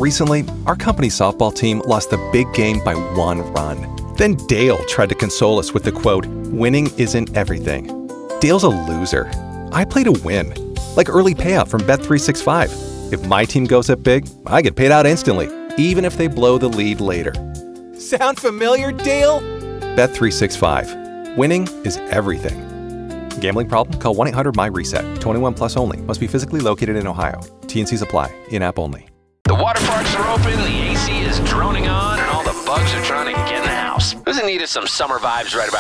Recently, our company's softball team lost the big game by 1 run. Then Dale tried to console us with the quote, "Winning isn't everything." Dale's a loser. I play to win. Like early payout from Bet365. If my team goes up big, I get paid out instantly, even if they blow the lead later. Sound familiar, Dale? Bet365. Winning is everything. Gambling problem? Call 1-800-MY-RESET. 21 plus only. Must be physically located in Ohio. T&Cs apply. In-app only. The water parks are open, the AC is droning on, and all the bugs are trying to get in the house. Who's in need of some summer vibes right about